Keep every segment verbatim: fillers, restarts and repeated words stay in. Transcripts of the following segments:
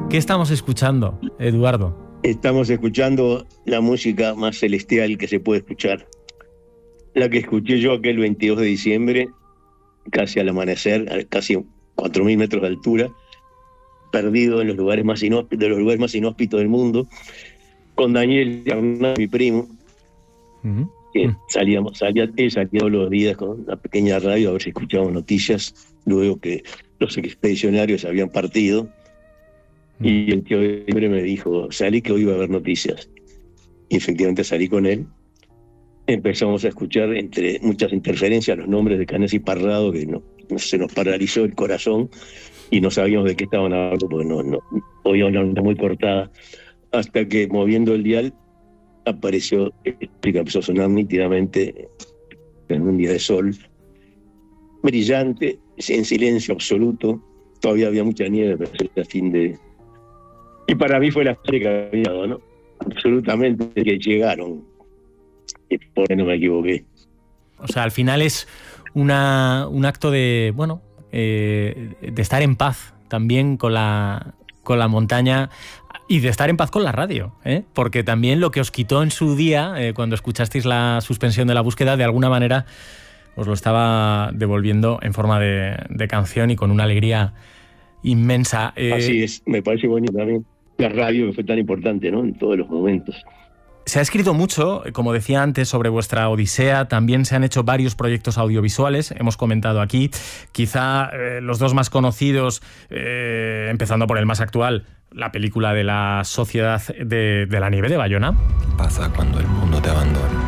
¿Qué estamos escuchando, Eduardo? Estamos escuchando la música más celestial que se puede escuchar. La que escuché yo aquel veintidós de diciembre, casi al amanecer, a casi cuatro mil metros de altura, perdido en los lugares más inhóspitos, de los lugares más inhóspitos del mundo, con Daniel, mi primo, uh-huh. que salíamos, salía, él salía todos los días con una pequeña radio a ver si escuchábamos noticias, luego que los expedicionarios habían partido. Y el tío siempre me dijo, salí que hoy iba a haber noticias. Y efectivamente salí con él. Empezamos a escuchar entre muchas interferencias los nombres de Canés y Parrado, que no, no, se nos paralizó el corazón y no sabíamos de qué estaban hablando, porque no, no, oíamos una nota muy cortada, hasta que moviendo el dial apareció, empezó a sonar nítidamente en un día de sol, brillante, en silencio absoluto. Todavía había mucha nieve, pero era fin de... Y para mí fue la serie que había dado, ¿no? Absolutamente, que llegaron. Y por qué no me equivoqué. O sea, al final es una, un acto de, bueno, eh, de estar en paz también con la, con la montaña y de estar en paz con la radio, ¿eh? Porque también lo que os quitó en su día, eh, cuando escuchasteis la suspensión de la búsqueda, de alguna manera os lo estaba devolviendo en forma de, de canción y con una alegría inmensa. Eh, Así es, me parece bonito también. La radio que fue tan importante, ¿no? En todos los momentos. Se ha escrito mucho, como decía antes, sobre vuestra odisea. También se han hecho varios proyectos audiovisuales, hemos comentado aquí. Quizá eh, los dos más conocidos, eh, empezando por el más actual, la película de la Sociedad de, de la Nieve de Bayona. ¿Qué pasa cuando el mundo te abandona?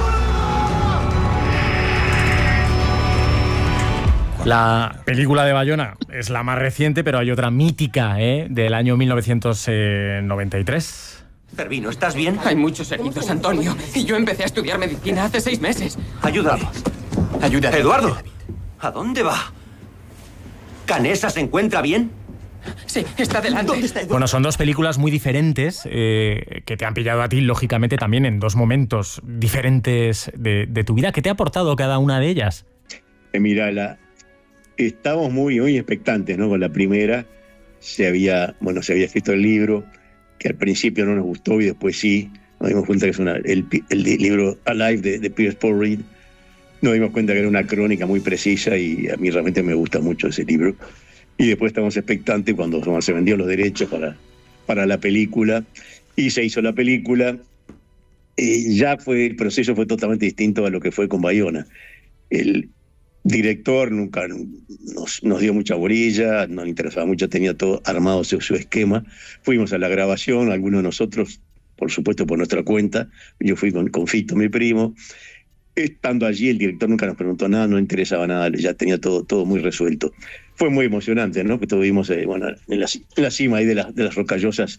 La película de Bayona es la más reciente, pero hay otra mítica, ¿eh? del año mil novecientos noventa y tres. Pervino, ¿estás bien? Hay muchos heridos, Antonio. Y yo empecé a estudiar medicina hace seis meses. Ayúdame. Ayúdame. Eduardo, ¿a dónde va? ¿Canesa se encuentra bien? Sí, está delante. ¿Dónde está Eduardo? Bueno, son dos películas muy diferentes eh, que te han pillado a ti, lógicamente, también en dos momentos diferentes de, de tu vida. ¿Qué te ha aportado cada una de ellas? Eh, mira, la... Estábamos muy, muy expectantes, ¿no? Con la primera se había, bueno, se había escrito el libro, que al principio no nos gustó y después sí. Nos dimos cuenta que es una, el, el libro Alive de, de Pierce Paul Reed. Nos dimos cuenta que era una crónica muy precisa y a mí realmente me gusta mucho ese libro. Y después estamos expectantes cuando se vendieron los derechos para, para la película y se hizo la película. Y ya fue, el proceso fue totalmente distinto a lo que fue con Bayona. El director nunca nos, nos dio mucha borilla, no le interesaba mucho, tenía todo armado su, su esquema. Fuimos a la grabación, algunos de nosotros, por supuesto, por nuestra cuenta. Yo fui con, con Fito, mi primo. Estando allí, el director nunca nos preguntó nada, no le interesaba nada, ya tenía todo, todo muy resuelto. Fue muy emocionante, ¿no? Que estuvimos eh, bueno, en, la, en la cima ahí de, la, de las rocallosas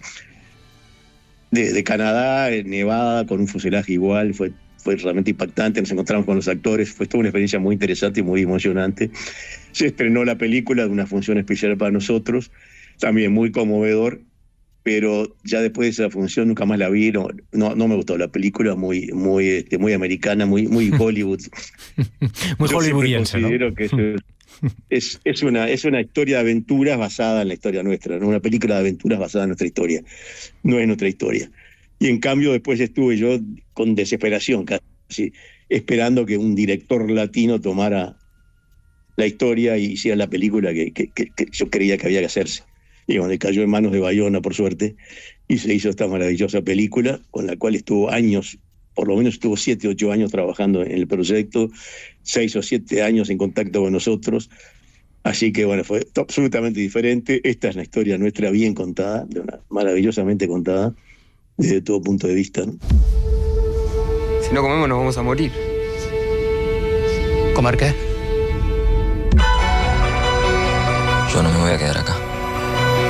de, de Canadá, en Nevada, con un fuselaje igual. Fue Fue realmente impactante, nos encontramos con los actores, fue toda una experiencia muy interesante y muy emocionante. Se estrenó la película de una función especial para nosotros, también muy conmovedor, pero ya después de esa función nunca más la vi, no, no, no me gustó la película, muy, muy, este, muy americana, muy, muy Hollywood. Muy hollywoodiense, ¿no? Considero que eso es, es, una, es una historia de aventuras basada en la historia nuestra, ¿no? Una película de aventuras basada en nuestra historia, no es nuestra historia. Y en cambio después estuve yo con desesperación, casi esperando que un director latino tomara la historia y hiciera la película que, que, que, que yo creía que había que hacerse. Y bueno, cayó en manos de Bayona, por suerte, y se hizo esta maravillosa película, con la cual estuvo años, por lo menos estuvo siete, ocho años trabajando en el proyecto, seis o siete años en contacto con nosotros. Así que bueno, fue absolutamente diferente. Esta es la historia nuestra bien contada, de una, maravillosamente contada, desde todo punto de vista, ¿no? Si no comemos nos vamos a morir. ¿Comer qué? Yo no me voy a quedar acá.